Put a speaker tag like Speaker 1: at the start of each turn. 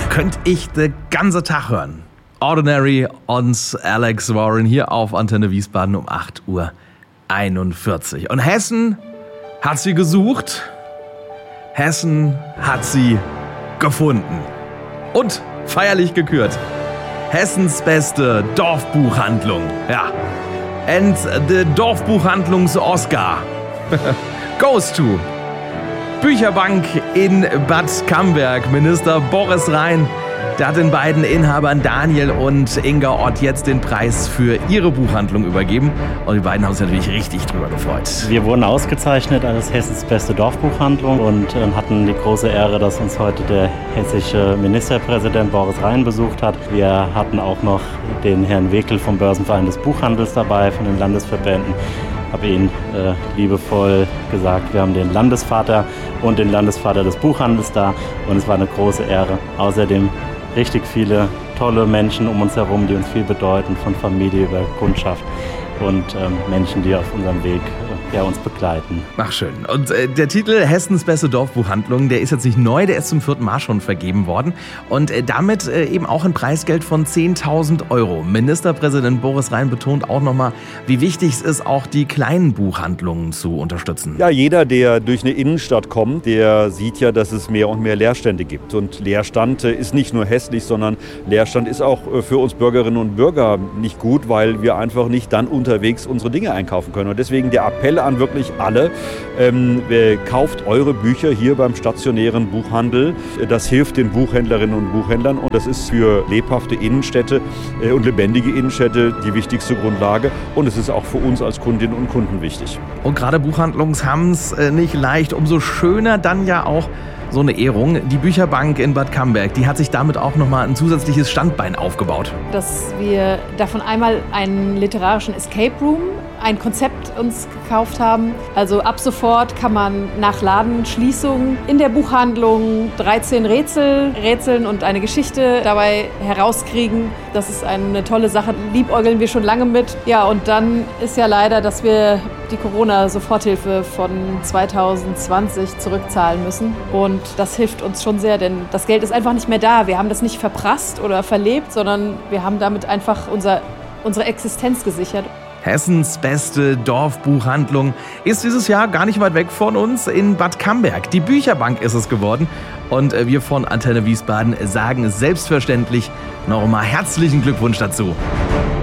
Speaker 1: könnte ich den ganzen Tag hören. Ordinary und Alex Warren hier auf Antenne Wiesbaden um 8:41 Uhr. Und Hessen hat sie gesucht. Hessen hat sie gefunden. Und feierlich gekürt. Hessens beste Dorfbuchhandlung. Ja. And the Dorfbuchhandlungs-Oscar goes to Bücherbank in Bad Camberg. Minister Boris Rhein, der hat den beiden Inhabern Daniel und Inga Ott jetzt den Preis für ihre Buchhandlung übergeben. Und die beiden haben sich natürlich richtig drüber gefreut.
Speaker 2: Wir wurden ausgezeichnet als Hessens beste Dorfbuchhandlung und hatten die große Ehre, dass uns heute der hessische Ministerpräsident Boris Rhein besucht hat. Wir hatten auch noch den Herrn Wekel vom Börsenverein des Buchhandels dabei, von den Landesverbänden. Ich habe Ihnen liebevoll gesagt, wir haben den Landesvater und den Landesvater des Buchhandels da und es war eine große Ehre. Außerdem richtig viele tolle Menschen um uns herum, die uns viel bedeuten, von Familie über Kundschaft und Menschen, die auf unserem Weg uns begleiten.
Speaker 1: Ach schön. Und der Titel Hessens beste Dorfbuchhandlung, der ist jetzt nicht neu, der ist zum 4. Mal schon vergeben worden. Und damit eben auch ein Preisgeld von 10.000 €. Ministerpräsident Boris Rhein betont auch nochmal, wie wichtig es ist, auch die kleinen Buchhandlungen zu unterstützen.
Speaker 3: Ja, jeder, der durch eine Innenstadt kommt, der sieht ja, dass es mehr und mehr Leerstände gibt. Und Leerstand ist nicht nur hässlich, sondern Leerstand ist auch für uns Bürgerinnen und Bürger nicht gut, weil wir einfach nicht dann unterwegs unsere Dinge einkaufen können. Und deswegen der Appell an wirklich alle, kauft eure Bücher hier beim stationären Buchhandel. Das hilft den Buchhändlerinnen und Buchhändlern und das ist für lebhafte Innenstädte und lebendige Innenstädte die wichtigste Grundlage und es ist auch für uns als Kundinnen und Kunden wichtig.
Speaker 1: Und gerade Buchhandlungs haben es nicht leicht, umso schöner dann ja auch so eine Ehrung. Die Bücherbank in Bad Camberg, die hat sich damit auch nochmal ein zusätzliches Standbein aufgebaut.
Speaker 4: Dass wir davon einmal einen literarischen Escape Room, ein Konzept uns gekauft haben. Also ab sofort kann man nach Ladenschließung in der Buchhandlung 13 rätseln und eine Geschichte dabei herauskriegen. Das ist eine tolle Sache. Liebäugeln wir schon lange mit. Ja, und dann ist ja leider, dass wir die Corona-Soforthilfe von 2020 zurückzahlen müssen. Und das hilft uns schon sehr, denn das Geld ist einfach nicht mehr da. Wir haben das nicht verprasst oder verlebt, sondern wir haben damit einfach unsere Existenz gesichert.
Speaker 1: Hessens beste Dorfbuchhandlung ist dieses Jahr gar nicht weit weg von uns in Bad Camberg. Die Bücherbank ist es geworden und wir von Antenne Wiesbaden sagen selbstverständlich nochmal herzlichen Glückwunsch dazu.